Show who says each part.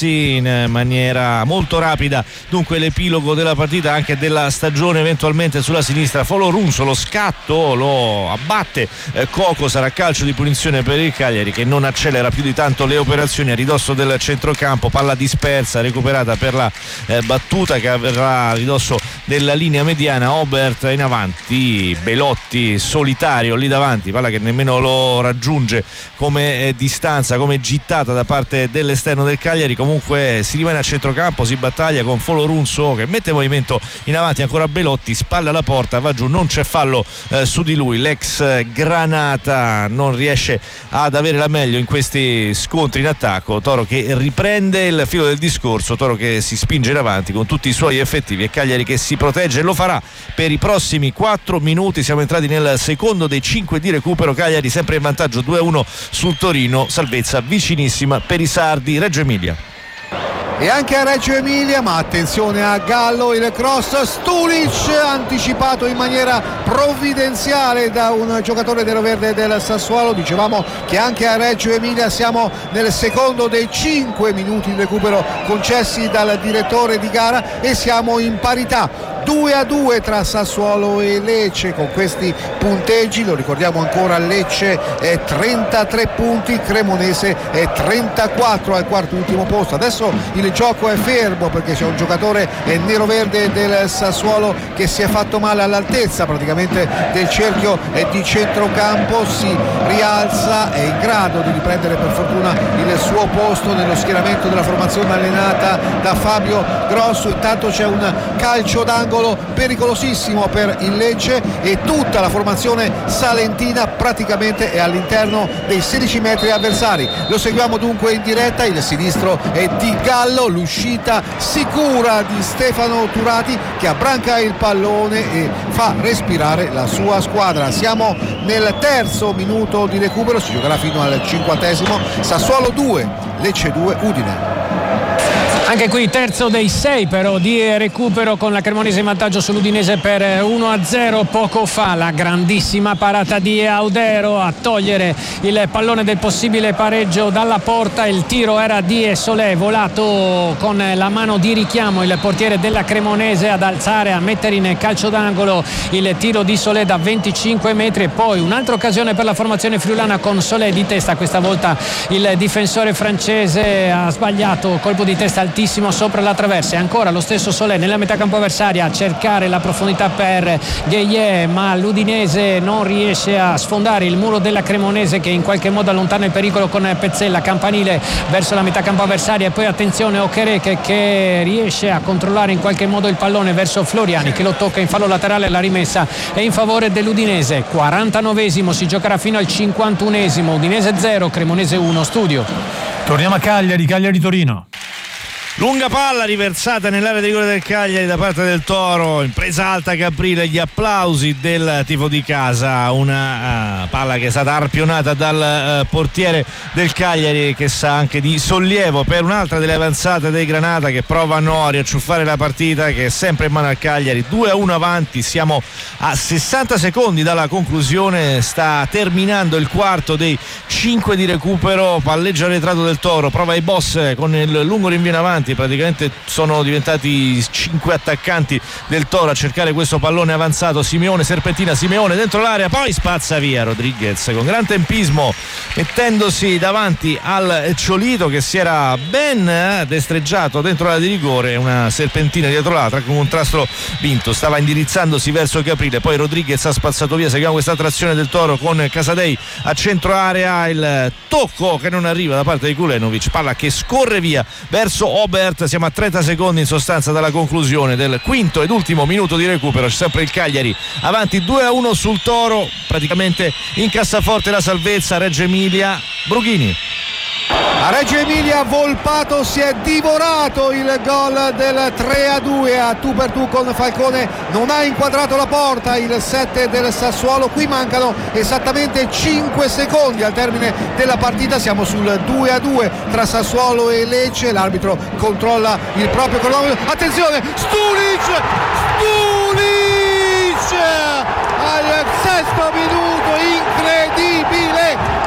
Speaker 1: muoversi in maniera molto rapida. Dunque l'epilogo della partita, anche della stagione, eventualmente sulla sinistra. Folorunso, lo scatto lo abbatte, Coco, sarà calcio di punizione per il Cagliari, che non accelera più di tanto le operazioni a ridosso del centrocampo. Palla dispersa, recuperata per la battuta che avverrà a ridosso della linea mediana. Obert in avanti, Belotti solitario lì davanti, palla che nemmeno lo raggiunge come distanza, come gittata da parte dell'esterno del Cagliari. Comunque si rimane a centrocampo, si battaglia con Folorunso che mette movimento in avanti, ancora Belotti, spalla alla porta, va giù, non c'è fallo su di lui. L'ex Granata non riesce ad avere la meglio in questi scontri in attacco. Toro che riprende il filo del discorso, Toro che si spinge in avanti con tutti i suoi effettivi e Cagliari che si protegge e lo farà per i prossimi 4 minuti. Siamo entrati nel secondo dei 5 di recupero. Cagliari sempre in vantaggio 2-1 sul Torino, salvezza vicinissima per i sardi. Reggio Emilia.
Speaker 2: E anche a Reggio Emilia, ma attenzione a Gallo, il cross, Stulic anticipato in maniera provvidenziale da un giocatore neroverde del Sassuolo. Dicevamo che anche a Reggio Emilia siamo nel secondo dei 5 minuti di recupero concessi dal direttore di gara e siamo in parità 2-2 tra Sassuolo e Lecce. Con questi punteggi, lo ricordiamo ancora, Lecce è 33 punti, Cremonese è 34 al quarto ultimo posto. Adesso il gioco è fermo perché c'è un giocatore neroverde del Sassuolo che si è fatto male all'altezza praticamente del cerchio di centrocampo, si rialza, è in grado di riprendere per fortuna il suo posto nello schieramento della formazione allenata da Fabio Grosso. Intanto c'è un calcio d'angolo pericolosissimo per il Lecce e tutta la formazione salentina praticamente è all'interno dei 16 metri avversari. Lo seguiamo dunque in diretta, il sinistro è di Gallo, l'uscita sicura di Stefano Turati che abbranca il pallone e fa respirare la sua squadra. Siamo nel terzo minuto di recupero, si giocherà fino al 50°. Sassuolo 2, Lecce 2, Udine.
Speaker 3: Anche qui terzo dei 6 però di recupero, con la Cremonese in vantaggio sull'Udinese per 1-0. Poco fa la grandissima parata di Audero a togliere il pallone del possibile pareggio dalla porta. Il tiro era di Solé, volato con la mano di richiamo il portiere della Cremonese ad alzare, a mettere in calcio d'angolo il tiro di Solé da 25 metri. E poi un'altra occasione per la formazione friulana con Solé di testa, questa volta il difensore francese ha sbagliato, colpo di testa altissimo sopra la traversa. E ancora lo stesso Solé nella metà campo avversaria a cercare la profondità per Gueye, ma l'Udinese non riesce a sfondare il muro della Cremonese che in qualche modo allontana il pericolo con Pezzella. Campanile verso la metà campo avversaria e poi attenzione Okereke che riesce a controllare in qualche modo il pallone verso Floriani che lo tocca in fallo laterale. La rimessa è in favore dell'Udinese. 49°, si giocherà fino al 51°. Udinese 0, Cremonese 1. Studio.
Speaker 4: Torniamo a Cagliari Torino.
Speaker 1: Lunga palla riversata nell'area di rigore del Cagliari da parte del Toro, in presa alta Caprile, gli applausi del tifo di casa. Una palla che è stata arpionata dal portiere del Cagliari, che sa anche di sollievo per un'altra delle avanzate dei Granata che provano a riacciuffare la partita, che è sempre in mano al Cagliari. 2-1 avanti, siamo a 60 secondi dalla conclusione, sta terminando il quarto dei 5 di recupero. Palleggio arretrato del Toro, prova i boss con il lungo rinvio in avanti. Praticamente sono diventati 5 attaccanti del Toro a cercare questo pallone avanzato. Simeone serpentina, Simeone dentro l'area, poi spazza via Rodriguez con gran tempismo, mettendosi davanti al Ciolito che si era ben destreggiato dentro l'area di rigore. Una serpentina dietro l'altra con un contrasto vinto, stava indirizzandosi verso Caprile, poi Rodriguez ha spazzato via. Seguiamo questa trazione del Toro con Casadei a centro area, il tocco che non arriva da parte di Kulenovic, palla che scorre via verso Obert. Siamo a 30 secondi in sostanza dalla conclusione del quinto ed ultimo minuto di recupero. C'è sempre il Cagliari avanti 2-1 sul Toro, praticamente in cassaforte la salvezza. Reggio Emilia, Brughini.
Speaker 2: A Reggio Emilia Volpato si è divorato il gol del 3-2 a tu per tu con Falcone, non ha inquadrato la porta il 7 del Sassuolo. Qui mancano esattamente 5 secondi al termine della partita, siamo sul 2-2 tra Sassuolo e Lecce. L'arbitro controlla il proprio cronometro, attenzione, Stulic al sesto minuto, incredibile